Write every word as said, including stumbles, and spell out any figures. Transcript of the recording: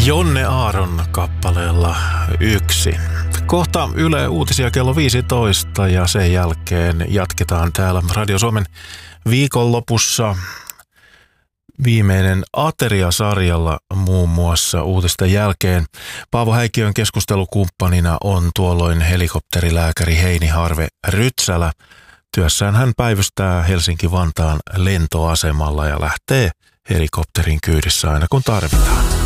Jonne Aaron kappaleella Yksi. Kohta Yle Uutisia kello viisitoista ja sen jälkeen jatketaan täällä Radio Suomen viikonlopussa viimeinen Ateria-sarjalla muun muassa uutisten jälkeen. Paavo Häikkiön keskustelukumppanina on tuolloin helikopterilääkäri Heini Harve Rytsälä. Työssään hän päivystää Helsinki-Vantaan lentoasemalla ja lähtee helikopterin kyydissä aina kun tarvitaan.